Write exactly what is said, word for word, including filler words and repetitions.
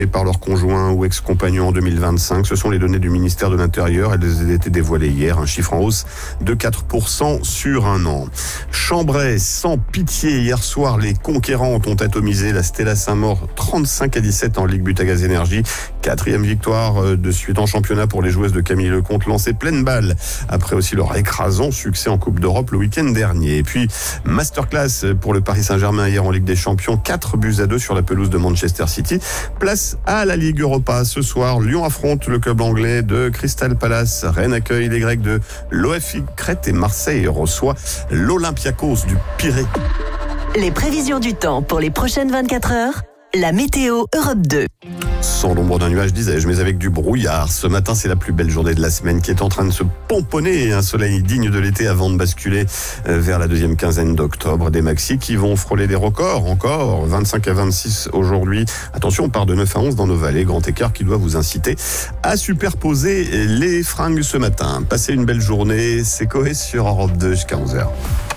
par leurs conjoints ou ex-compagnons en deux mille vingt-cinq. Ce sont les données du ministère de l'Intérieur. Elles ont été dévoilées hier. Un chiffre en hausse de quatre pour cent sur un an. Chambray, sans pitié. Hier soir, les conquérantes ont atomisé la Stella Saint-Maur trente-cinq à dix-sept en Ligue Butagaz Énergie. Quatrième victoire de suite en championnat pour les joueuses de Camille Lecomte, lancées pleine balle après aussi leur écrasant succès en Coupe d'Europe le week-end dernier. Et puis, masterclass pour le Paris Saint-Germain hier en Ligue des Champions. quatre buts à deux sur la pelouse de Manchester City. Place à la Ligue Europa. Ce soir, Lyon affronte le club anglais de Crystal Palace. Rennes accueille les Grecs de l'O F I Crète et Marseille reçoit l'Olympiakos du Pirée. Les prévisions du temps pour les prochaines vingt-quatre heures. La météo Europe deux. Sans l'ombre d'un nuage, disais-je, mais avec du brouillard. Ce matin, c'est la plus belle journée de la semaine qui est en train de se pomponner. Un soleil digne de l'été avant de basculer vers la deuxième quinzaine d'octobre. Des maxis qui vont frôler des records encore. vingt-cinq à vingt-six aujourd'hui. Attention, on part de neuf à onze dans nos vallées. Grand écart qui doit vous inciter à superposer les fringues ce matin. Passez une belle journée. C'est Coé sur Europe deux jusqu'à onze heures.